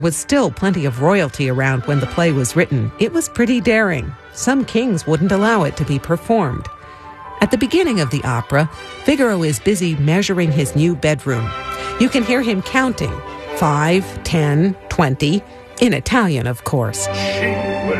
Was still plenty of royalty around when the play was written. It was pretty daring. Some kings wouldn't allow it to be performed. At the beginning of the opera, Figaro is busy measuring his new bedroom. You can hear him counting, 5, 10, 20, in Italian, of course.